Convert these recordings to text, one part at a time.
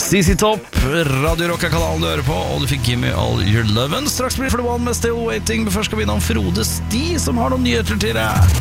CC Top, Radio Rock kanalen du hører på, og du fikk Give Me All Your Lovin'. Straks blir det for The One med Still Waiting, men først skal vi innom Frode Sti, som har noen nyheter til deg.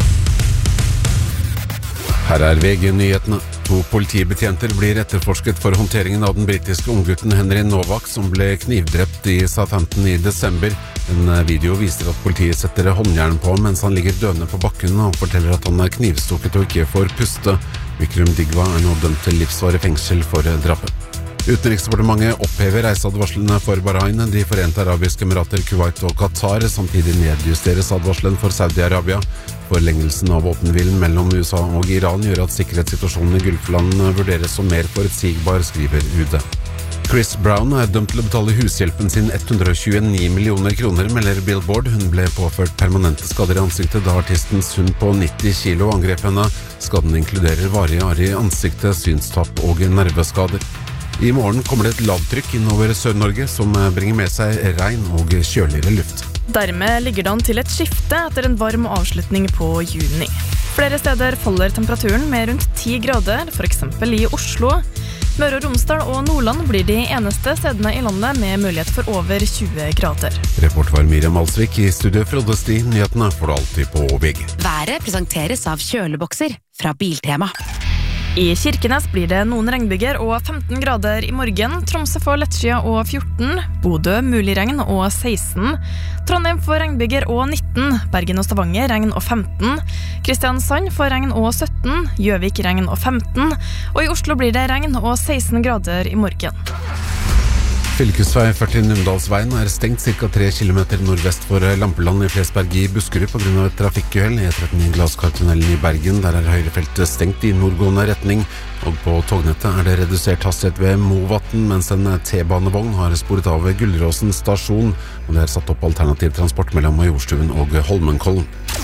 Her er VG-nyhetene. 2 politibetjenter blir etterforsket for håndteringen av den britiske unggutten Henry Novak, som ble knivdrept i Southampton i desember. En video viser at politiet setter håndjern på mens han ligger døende på bakken og forteller at han er knivstukket og ikke får puste. Vikram Digwa er nå dømt til livsvarig fengsel for drapet. Utenriksdepartementet opphever reiseadvarslene for Bahrain, De forente arabiske emirater, Kuwait og Qatar. Samtidig nedjusteres advarselen for Saudi-Arabia. Forlengelsen av våpenhvilen mellom USA og Iran gjør at sikkerhetssituasjonen i Gulflandene vurderes som mer forutsigbar, skriver UD. Chris Brown er dømt til å betale hushjelpen sin 129 millioner kroner, melder Billboard. Hun ble påført permanente skader i ansiktet da artistens hund på 90 kilo angrep henne. Skaden inkluderer varige arr i ansiktet, synstapp og nerveskader. I morgen kommer det et lavtrykk innover Sør-Norge som bringer med seg regn og kjøligere luft. Dermed ligger det an til et skifte etter en varm avslutning på juni. Flere steder faller temperaturen med rundt 10 grader, for eksempel i Oslo. Møre og Romsdal og Nordland blir de eneste stedene i landet med mulighet for over 20 grader. Reporter var Miriam Alsvik. I studio Frode Sti. Nyhetene får du alltid på VG. Været presenteres av kjølebokser fra Biltema. I Kirkenes blir det noen regnbyger og 15 grader i morgen. Tromsø får lettskyet og 14. Bodø mulig regn og 16. Trondheim får regnbyger og 19. Bergen og Stavanger regn og 15. Kristiansand får regn og 17. Gjøvik regn og 15. Og i Oslo blir det regn og 16 grader i morgen. Fylkesvei 40 Numedalsveien er stengt ca. 3 km nordvest for Lampeland i Flesberg i Buskerud på grunn av et trafikkuhell. E13 i Glaskartunnelen i Bergen, der er høyrefeltet stengt i nordgående retning. Og på tognettet er det redusert hastighet ved Movatn, mens en T-banevogn har sporet av ved Gullråsen stasjon. Og det er satt opp alternativ transport mellom Majorstuen og Holmenkollen.